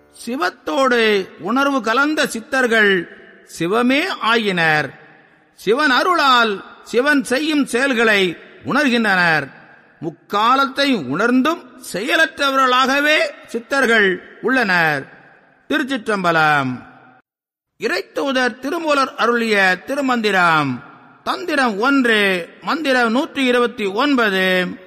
சிவத்தோடு உணர்வு கலந்த சித்தர்கள் சிவமே ஆயினர். சிவன் அருளால் சிவன் செய்யும் செயல்களை உணர்கின்றனர். முக்காலத்தை உணர்ந்தும் செயலற்றவர்களாகவே சித்தர்கள் உள்ளனர். திருச்சிற்றம்பலம். இறைத்தூதர் திருமூலர் அருளிய திருமந்திரம். தந்திரம் 1, மந்திரம் 129.